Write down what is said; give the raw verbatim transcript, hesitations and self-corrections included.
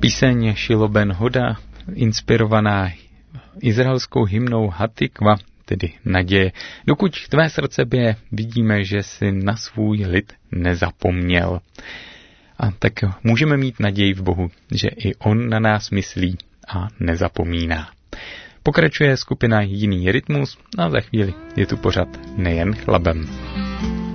Píseň Šilo ben Hoda, inspirovaná izraelskou hymnou Hatikva, tedy naděje. Dokud tvé srdce bije, vidíme, že si na svůj lid nezapomněl. A tak můžeme mít naději v Bohu, že i on na nás myslí a nezapomíná. Pokračuje skupina Jiný rytmus a za chvíli je tu pořad Nejen chlebem.